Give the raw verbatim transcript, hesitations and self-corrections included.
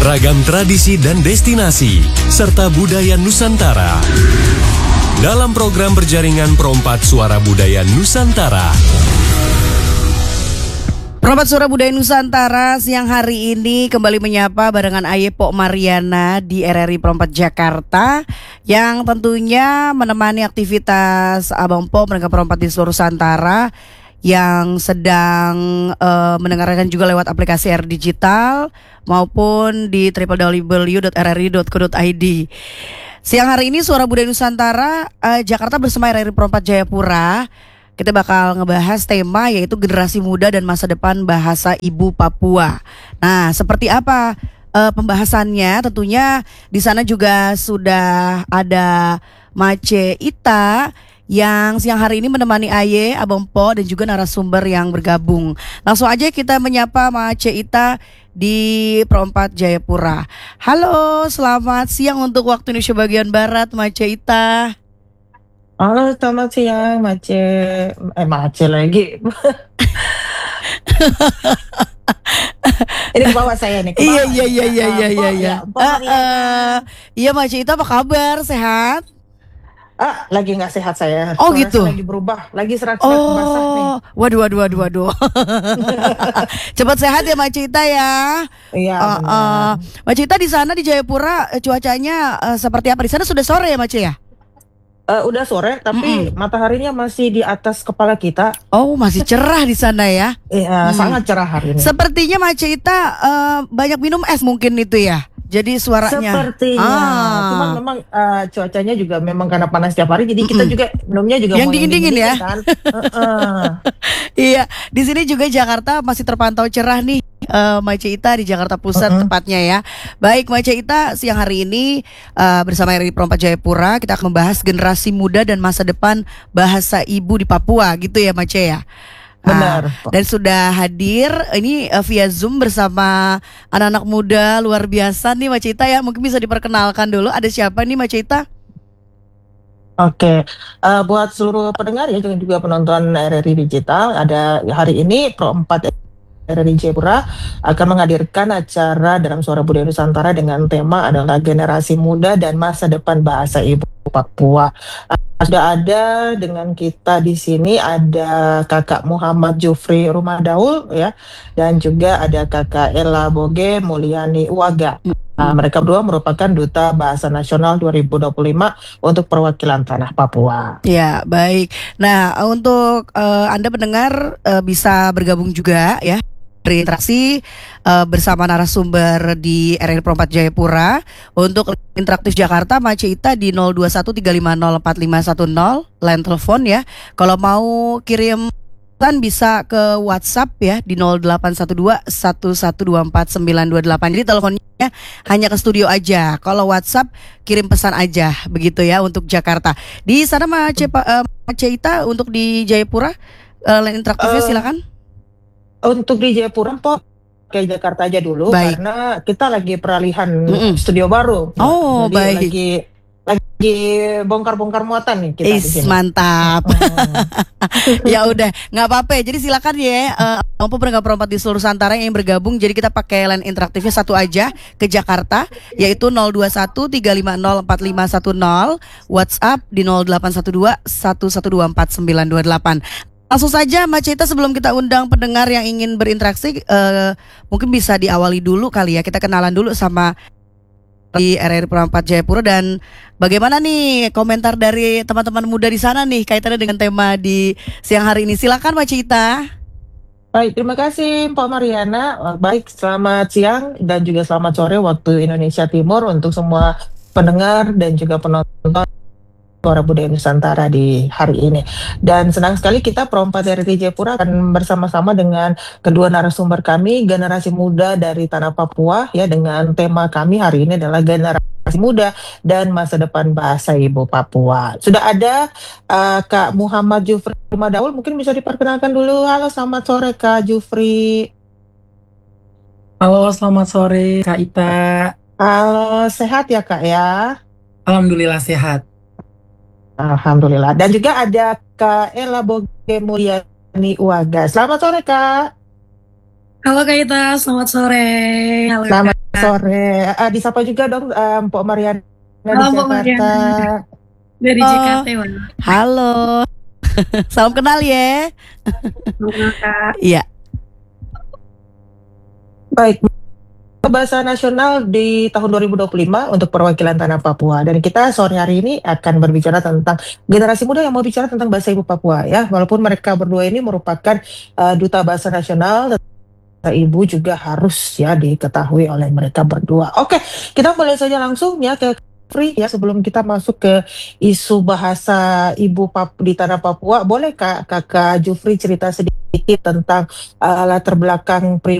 Ragam tradisi dan destinasi, serta budaya Nusantara. Dalam program berjaringan Perompak Suara Budaya Nusantara. Perompak Suara Budaya Nusantara siang hari ini kembali menyapa barengan Aye Pok Mariana di R R I Perompak Jakarta, yang tentunya menemani aktivitas Abang Po mereka perompak di seluruh Nusantara yang sedang uh, mendengarkan juga lewat aplikasi R Digital maupun di w w w dot r r i dot co dot i d. Siang hari ini Suara Budaya Nusantara uh, Jakarta bersama R R I Perompak Jayapura, kita bakal ngebahas tema yaitu generasi muda dan masa depan bahasa ibu Papua. Nah, seperti apa uh, pembahasannya? Tentunya di sana juga sudah ada Mace Ita yang siang hari ini menemani Aye, Abang Po dan juga narasumber yang bergabung. Langsung aja kita menyapa Mace Ita di Perompak Jayapura. Halo, selamat siang untuk waktu Indonesia bagian Barat, Mace Ita. Halo, selamat siang, Mace. Eh, Mace lagi. Ini bawa saya nih. Iya, iya, iya, iya, iya, iya, iya. Iya, Mace Ita, apa kabar? Sehat? Ah, lagi nggak sehat saya. Oh, Suara gitu. Lagi berubah, lagi serat-serat oh, basah nih. Waduh, waduh, waduh, waduh. Cepat sehat ya, Mace Ita ya. Iya. Uh, uh, Mace Ita di sana di Jayapura cuacanya uh, seperti apa? Di sana sudah sore ya, Mace ya? Uh, udah sore, tapi mm-mm. mataharinya masih di atas kepala kita. Oh, masih cerah di sana ya? Iya, hmm. sangat cerah hari ini. Sepertinya Mace Ita uh, banyak minum es mungkin itu ya? Jadi suaranya sepertinya, ah. cuman memang uh, cuacanya juga memang karena panas setiap hari, jadi kita juga minumnya juga yang dingin-dingin ya. Kan? uh-uh. Iya, di sini juga Jakarta masih terpantau cerah nih, uh, Mace Ita di Jakarta Pusat uh-uh. tepatnya ya. Baik, Mace Ita, siang hari ini uh, bersama R R I Perompak Jayapura kita akan membahas generasi muda dan masa depan bahasa ibu di Papua, gitu ya, Mace ya. Benar. Ah, dan sudah hadir ini uh, via Zoom bersama anak-anak muda luar biasa nih, Mace Ita ya. Mungkin bisa diperkenalkan dulu, ada siapa nih, Mace Ita? Oke, uh, buat seluruh pendengar ya dan juga penonton R R I Digital, ada hari ini Perompak R R I Jayapura akan menghadirkan acara dalam Suara Budaya Nusantara dengan tema adalah generasi muda dan masa depan bahasa ibu Papua. Uh, sudah ada dengan kita di sini ada Kakak Muhammad Jufri Rumadaul ya, dan juga ada Kakak Ella Boge Mulyani Uwaga. Nah, mereka berdua merupakan Duta Bahasa Nasional dua ribu dua puluh lima untuk perwakilan tanah Papua. Ya, baik. Nah, untuk uh, Anda pendengar uh, bisa bergabung juga ya, berinteraksi uh, bersama narasumber di R R I Perompak Jayapura. Untuk interaktif Jakarta, Mace Ita di nol dua satu tiga lima nol empat lima satu nol line telepon ya. Kalau mau kirim pesan bisa ke WhatsApp ya di nol delapan satu dua satu satu dua empat sembilan dua delapan. Jadi teleponnya hanya ke studio aja. Kalau WhatsApp kirim pesan aja begitu ya untuk Jakarta. Di sana Mace, uh, Mace Ita untuk di Jayapura uh, line interaktifnya uh, silakan. Untuk di Jayapura, Po, ke Jakarta aja dulu. Baik. Karena kita lagi peralihan Mm-mm. studio baru. Oh, jadi baik. Lagi lagi bongkar-bongkar muatan nih kita Is, di sini. Mantap. Oh. Ya udah, nggak apa-apa. Jadi silakan ya, uh, mampu pendengar perompak di seluruh Nusantara yang bergabung. Jadi kita pakai line interaktifnya satu aja ke Jakarta, yaitu nol dua satu tiga lima nol empat lima satu nol, WhatsApp di nol delapan satu dua satu satu dua empat sembilan dua delapan. Langsung saja Mace Ita, sebelum kita undang pendengar yang ingin berinteraksi, uh, mungkin bisa diawali dulu kali ya, kita kenalan dulu sama di R R I Perompak Jayapura dan bagaimana nih komentar dari teman-teman muda di sana nih kaitannya dengan tema di siang hari ini. Silakan Mace Ita. Baik, terima kasih Pak Mariana. Baik, selamat siang dan juga selamat sore waktu Indonesia Timur untuk semua pendengar dan juga penonton Suara Budaya Nusantara di hari ini. Dan senang sekali kita Perompak R R I Jayapura akan bersama-sama dengan kedua narasumber kami, generasi muda dari tanah Papua ya, dengan tema kami hari ini adalah generasi muda dan masa depan bahasa ibu Papua. Sudah ada uh, Kak Muhammad Jufri Rumadaul, mungkin bisa diperkenalkan dulu. Halo, selamat sore Kak Jufri. Halo, selamat sore Kak Ita. Halo, sehat ya Kak ya? Alhamdulillah sehat. Alhamdulillah. Dan juga ada Kak Ella Boge Mulyani Uwaga. Selamat sore Kak. Halo Kak Ita, selamat sore. Halo, Selamat Kak. sore. Uh, disapa juga dong um, Mpok Mariana di Halo, Mpok Jakarta. Mariana. Dari Oh. J K T, Wan. Halo. Salam kenal ya. Halo, Kak. Iya. Baik. Bahasa nasional di tahun dua ribu dua puluh lima untuk perwakilan tanah Papua, dan kita sore hari ini akan berbicara tentang generasi muda yang mau bicara tentang bahasa ibu Papua ya. Walaupun mereka berdua ini merupakan uh, duta bahasa nasional, bahasa ibu juga harus ya diketahui oleh mereka berdua. Oke, kita mulai saja langsung ya ke Free ya, sebelum kita masuk ke isu bahasa ibu Pap di tanah Papua. Boleh Kak Kakak Jufri cerita sedikit tentang uh, latar belakang pribadi